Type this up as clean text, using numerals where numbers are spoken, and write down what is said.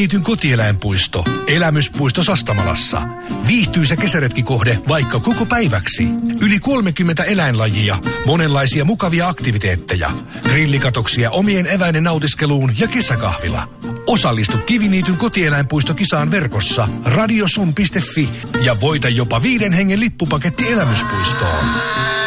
Kiviniityn kotieläinpuisto. Elämyspuisto Sastamalassa. Viihtyisä kesäretkikohde vaikka koko päiväksi. Yli 30 eläinlajia, monenlaisia mukavia aktiviteetteja. Grillikatoksia omien eväiden nautiskeluun ja kesäkahvila. Osallistu Kiviniityn kotieläinpuistokisaan verkossa radiosun.fi ja voita jopa 5 hengen lippupaketti elämyspuistoon.